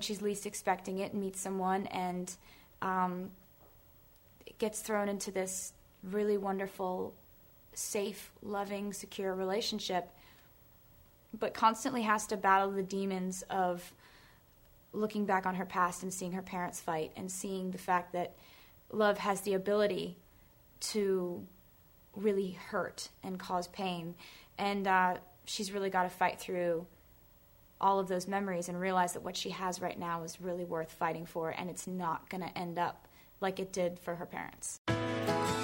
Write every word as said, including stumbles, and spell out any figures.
when she's least expecting it, meets someone and um, gets thrown into this really wonderful, safe, loving, secure relationship, but constantly has to battle the demons of looking back on her past and seeing her parents fight and seeing the fact that love has the ability to really hurt and cause pain. And uh, she's really got to fight through all of those memories and realize that what she has right now is really worth fighting for, and it's not going to end up like it did for her parents.